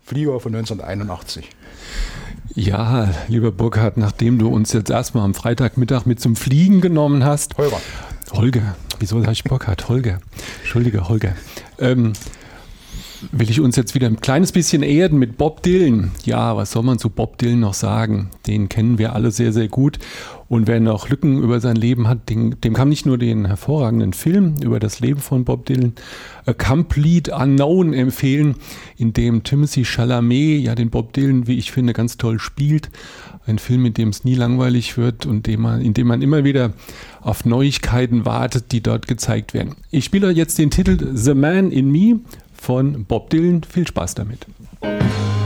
Flieger von 1981. Ja, lieber Burkhard, nachdem du uns jetzt erstmal am Freitagmittag mit zum Fliegen genommen hast. Holger. Wieso sage ich Burkhard? Holger. Entschuldige, Holger. Will ich uns jetzt wieder ein kleines bisschen erden mit Bob Dylan. Ja, was soll man zu Bob Dylan noch sagen? Den kennen wir alle sehr, sehr gut. Und wer noch Lücken über sein Leben hat, dem kann nicht nur den hervorragenden Film über das Leben von Bob Dylan, A Complete Unknown, empfehlen, in dem Timothée Chalamet ja den Bob Dylan, wie ich finde, ganz toll spielt. Ein Film, in dem es nie langweilig wird und in dem man immer wieder auf Neuigkeiten wartet, die dort gezeigt werden. Ich spiele jetzt den Titel The Man in Me von Bob Dylan. Viel Spaß damit.